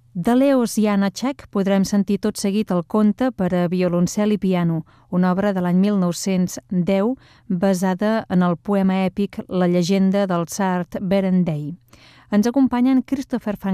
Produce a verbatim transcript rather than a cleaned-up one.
De Leos Janáček podrem sentir tot seguit el conte per a violoncel i piano, una obra de l'any mil nou-cents deu basada en el poema èpic La llegenda del tsar Berendei. Ens acompanyen Christopher van